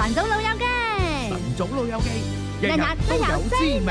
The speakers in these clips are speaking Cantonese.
晨早老友記， 晨早老友記， 日日都有滋味。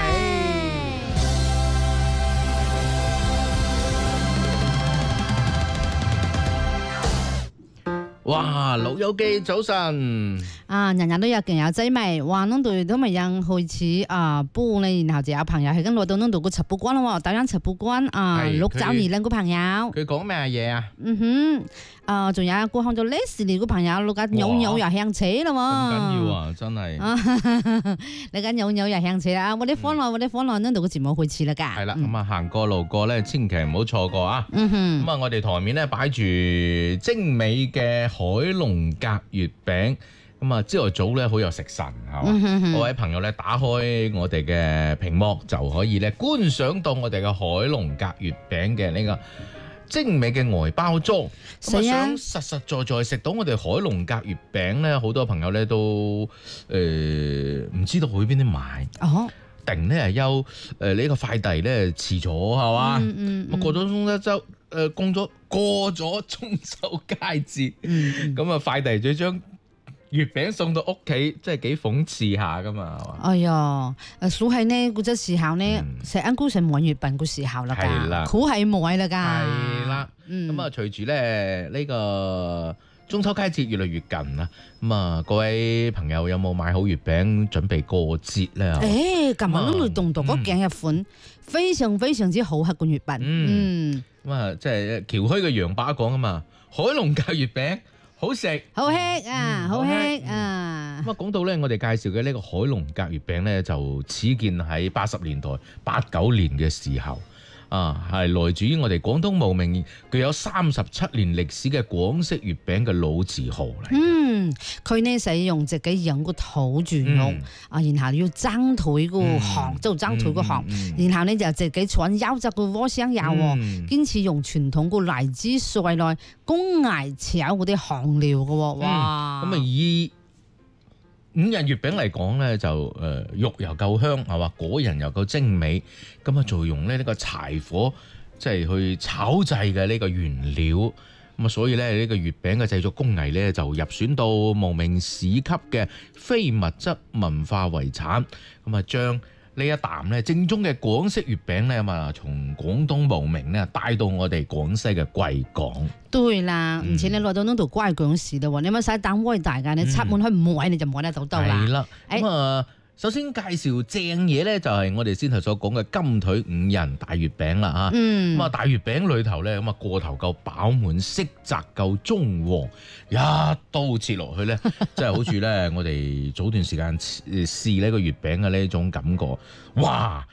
哇，老友記早晨。 日日都有勁有滋味，哇！儂度都咪人開始煲咧，然後就有朋友係咁攞到儂度個插布關咯，打緊插布關六爪魚兩個朋友。 佢講咩嘢啊？ 仲有過向咗呢時年個朋友攞緊扭扭又向車啦喎。 咁緊要啊，真係。 你緊扭扭又向車啦！我哋歡樂儂度個節目開始啦㗎。 係啦，咁啊行過路過咧，千祈唔好錯過啊！咁啊，我哋台面咧擺住精美嘅海龍格月餅。咁啊，朝頭早咧好有食神，係嘛？各位朋友咧，打開我哋嘅屏幕就可以咧觀賞到我哋嘅海龍格月餅嘅呢個精美嘅外包裝。咁啊，想實實在在食到我哋海龍格月餅咧，好多朋友咧都唔知道去邊啲買。定咧係有呢個快遞咧遲咗係嘛？過咗中秋佳節，咁啊快遞咗張月餅送到屋企，真係幾諷刺下噶嘛，係嘛？ 哎呀，數係呢嗰隻時候呢，食安菇食滿月餅個時候啦， 係啦， 苦係冇啦㗎， 係啦，咁啊隨住咧呢個中秋佳節越嚟越近啦，咁啊各位朋友有冇買好月餅準備過節咧？ 琴日都嚟動到嗰幾日款，非常非常之好食嘅月餅， 咁啊即係橋墟嘅楊爸講啊嘛，海龍格月餅。好食， 好吃啊，好吃啊！ 咁啊，講到咧，我哋介紹嘅呢個海龍格月餅咧，就始建喺80年代、89年嘅時候，係來自於我哋廣東無名具有37年歷史嘅廣式月餅嘅老字號嚟。 佢呢使用自己養個土豬肉，然後要爭腿個殼，就爭腿個殼，然後呢就自己闖優質個鍋香油，堅持用傳統個荔枝碎來工藝炒嗰啲香料嘅喎，哇！ 咁啊以五仁月餅嚟講咧，就肉又夠香係嘛，果仁又夠精美，咁啊就用咧呢個柴火即係去炒製嘅呢個原料。咁啊，所以咧呢個月餅嘅製作工藝咧就入選到無名市級嘅非物質文化遺產。咁啊，將呢一啖咧正宗嘅廣式月餅咧，咁啊從廣東無名咧帶到我哋廣西嘅貴港。 對啦，而且你來到呢度貴港市啦喎，你咪使等威大㗎，你插滿去唔買你就買得到啦。 係啦，咁啊。首先介紹正嘢咧，就係我哋先頭所講嘅金腿五仁大月餅啦嚇。咁啊，大月餅裏頭咧，咁啊個頭夠飽滿，色澤夠棕黃，一刀切落去咧，即係好似咧我哋早段時間試呢個月餅嘅呢種感覺。哇！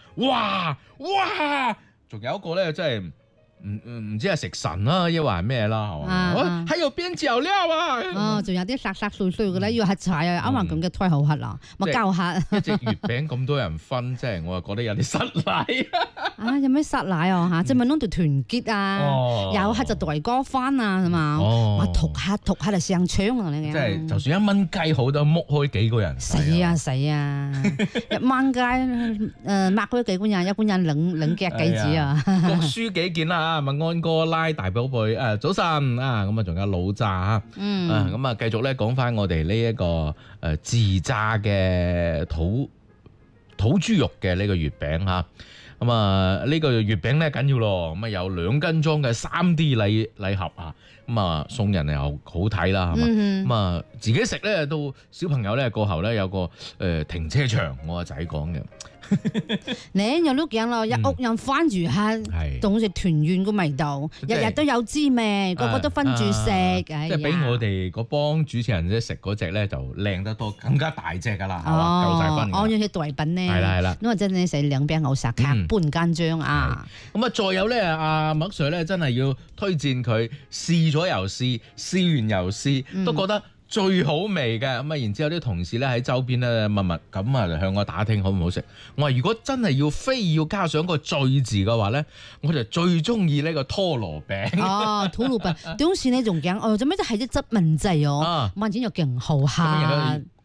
仲有一個咧，真係唔知係食神啦，抑或係咩啦，係嘛？還有邊角料啊！ 仲有啲沙沙碎碎嘅咧，要黑柴啊！啱啱咁嘅推好黑啦，咪夠黑。 一隻月餅咁多人分，即係我又覺得有啲失禮。 有咩失禮啊？嚇，即係咪攞條團結啊？有黑就大哥翻啊，係嘛？哇，塗黑就上槍啊！你即係就算1蚊雞好都剝開幾個人。 死啊！1蚊雞擘開幾個人，一個人兩隻幾子啊！ 各抒己見啦。問安哥拉大寶貝早晨啊，咁啊仲有老炸咁啊繼續咧講翻我哋呢一個自炸嘅土豬肉嘅呢個月餅嚇，咁啊呢個月餅咧緊要咯，咁啊有2斤裝嘅3D 禮盒啊，咁啊送人又好睇啦，係嘛，咁啊自己食咧到小朋友咧過後咧有個停車場，我阿仔講嘅。 你又都驚咯，一屋人翻住客，仲好似團圓個味道，日日都有滋味，個個都分住食，即係比我哋嗰幫主持人咧食嗰隻咧就靚得多，更加大隻噶啦，係嘛，夠晒分。 我要啲代品咧， 係啦， 因為真係食2餅牛沙卡半間張啊。 咁啊，再有咧，阿麥 Sir 咧真係要推薦佢試咗又試，試完又試，都覺得最好味嘅。咁啊，然之後啲同事咧喺周邊咧默默咁啊向我打聽好唔好食。我話如果真係非要加上個最字嘅話咧，我就最中意呢個拖羅餅。 拖羅餅，當時你仲驚做咩都係啲質問劑哦，慢錢又勁好食。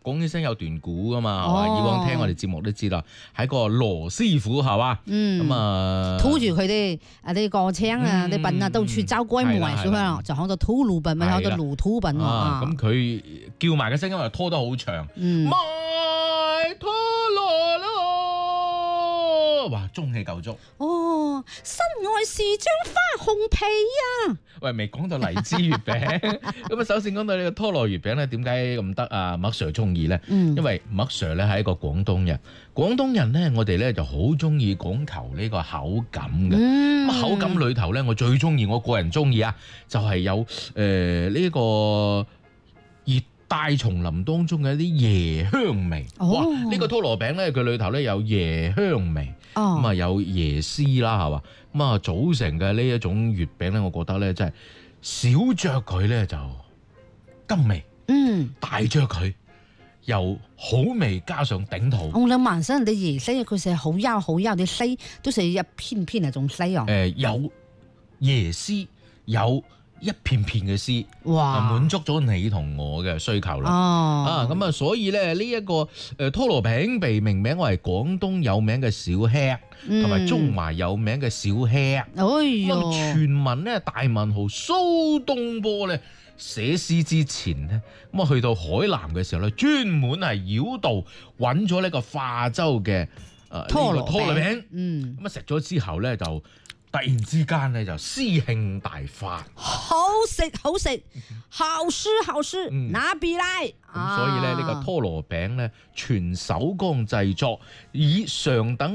講起身有段古噶嘛，係嘛？以往聽我哋節目都知啦，係個羅師傅係嘛？咁啊， 拖住佢哋啲個槍啊、啲笨啊，到處招龜毛啊，就喺度拖路笨，咪喺度路拖笨喎。 咁佢叫埋嘅聲音又拖得好長，賣拖羅咯，哇，中氣夠足。 哦，身外是張花紅皮啊！ 喂，未講到荔枝月餅，咁啊，首先講到呢個拖羅月餅咧，點解咁得啊？麥 Sir 中意咧，因為麥 Sir 咧係一個廣東人，廣東人咧，我哋咧就好中意講求呢個口感嘅。咁口感裏頭咧，我最中意，我個人中意啊，就係有呢個熱帶叢林當中嘅一啲椰香味。哇！呢個拖羅餅咧，佢裏頭咧有椰香味，咁啊有椰絲啦，係嘛？咁啊組成嘅呢一種月餅咧，我覺得咧真係小酌佢咧就甘味，大酌佢又好味，加上頂肚。 我諗萬生人哋椰絲，佢成好幼好幼啲絲，都成一片片那種絲哦。 有椰絲有一片片嘅絲，哇！滿足咗你同我嘅需求啦。咁啊，所以咧呢一個拖羅餅被命名為廣東有名嘅小吃，同埋中華有名嘅小吃。傳聞咧，大文豪蘇東坡咧寫詩之前咧，咁啊去到海南嘅時候咧，專門係繞道揾咗呢個化州嘅拖羅餅。咁啊食咗之後咧就突然之間咧就詩興大發， 好食好食，好吃，拿筆嚟。 咁所以咧呢個拖羅餅咧全手工製作，以上等